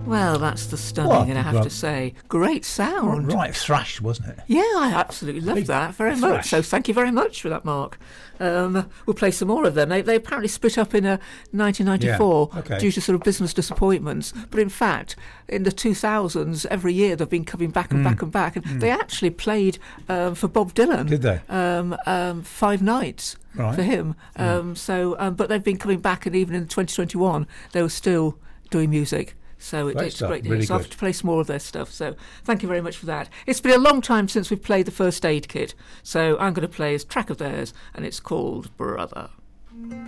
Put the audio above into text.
Well, that's the stunning, Well, and I have well- to say, great sound. Right, thrash, wasn't it? Yeah, I absolutely love Big that very thrash. much. So thank you very much for that, Mark. We'll play some more of them. They apparently split up in 1994 Yeah, okay. due to sort of business disappointments. But in fact, in the 2000s, every year they've been coming back and back and back. And they actually played for Bob Dylan. Did they? 5 nights Right. for him. But they've been coming back, and even in 2021, they were still doing music. So Great it's stuff, great to really hear. So I'll have good. to play some more of their stuff. So thank you very much for that. It's been a long time since we've played the First Aid Kit. So I'm going to play a track of theirs, and it's called Brother.